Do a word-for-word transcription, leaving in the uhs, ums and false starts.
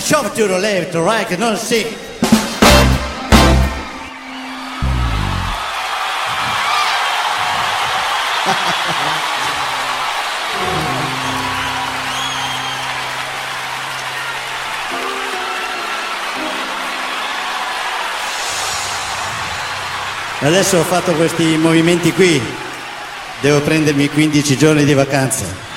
shove to the left, to right, non si. Adesso ho fatto questi movimenti qui, devo prendermi quindici giorni di vacanza.